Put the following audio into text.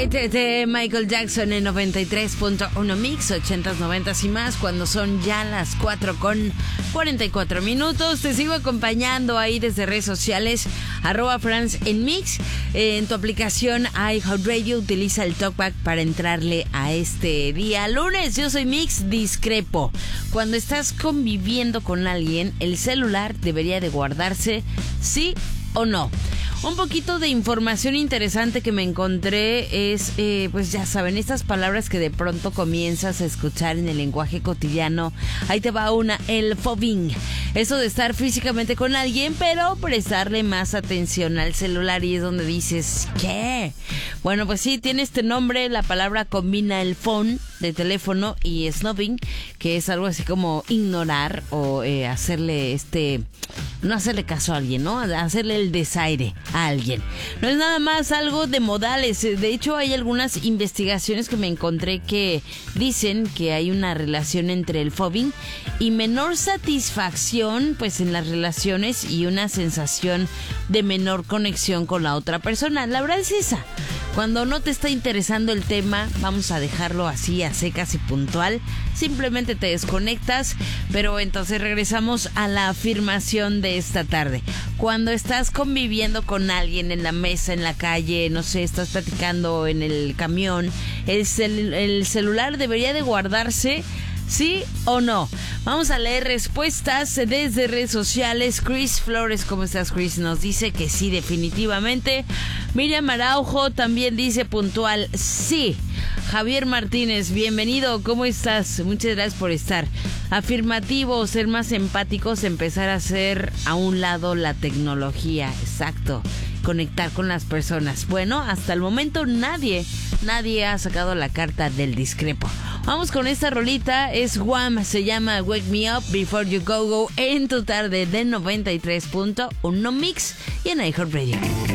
De Michael Jackson en 93.1 Mix, 80s, 90s y más, cuando son ya las 4:44. Te sigo acompañando ahí desde redes sociales, @France en Mix. En tu aplicación iHeartRadio utiliza el TalkBack para entrarle a este día lunes. Yo soy Mix. Discrepo. Cuando estás conviviendo con alguien, el celular debería de guardarse, ¿sí o no? Un poquito de información interesante que me encontré es, pues ya saben, estas palabras que de pronto comienzas a escuchar en el lenguaje cotidiano. Ahí te va una, el phobing. Eso de estar físicamente con alguien, pero prestarle más atención al celular, y es donde dices, ¿qué? Bueno, pues sí, tiene este nombre. La palabra combina el phone de teléfono y snobbing, que es algo así como ignorar o hacerle no hacerle caso a alguien, ¿no? Hacerle el desaire a alguien. No es nada más algo de modales. De hecho, hay algunas investigaciones que me encontré que dicen que hay una relación entre el phobing y menor satisfacción, pues, en las relaciones, y una sensación de menor conexión con la otra persona. La verdad es esa. Cuando no te está interesando el tema, vamos a dejarlo así, a secas y puntual. Simplemente te desconectas. Pero entonces regresamos a la afirmación de esta tarde. Cuando estás conviviendo con alguien en la mesa, en la calle, no sé, estás platicando en el camión, el celular debería de guardarse, ¿sí o no? Vamos a leer respuestas desde redes sociales. Chris Flores, ¿cómo estás, Chris? Nos dice que sí, definitivamente. Miriam Araujo también dice puntual, sí. Javier Martínez, bienvenido, ¿cómo estás? Muchas gracias por estar. Afirmativo, ser más empáticos, empezar a hacer a un lado la tecnología. Exacto. Conectar con las personas. Bueno, hasta el momento nadie ha sacado la carta del discrepo. Vamos con esta rolita, es Wham, se llama Wake Me Up Before You Go Go, en tu tarde de 93.1 Mix y en iHeartRadio.